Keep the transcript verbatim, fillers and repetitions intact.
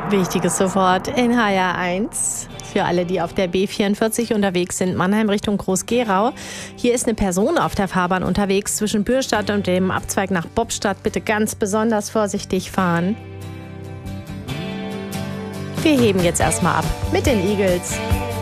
Wichtiges sofort in H R eins. Für alle, die auf der B vierundvierzig unterwegs sind, Mannheim Richtung Groß-Gerau. Hier ist eine Person auf der Fahrbahn unterwegs zwischen Bürstadt und dem Abzweig nach Bobstadt. Bitte ganz besonders vorsichtig fahren. Wir heben jetzt erstmal ab mit den Eagles.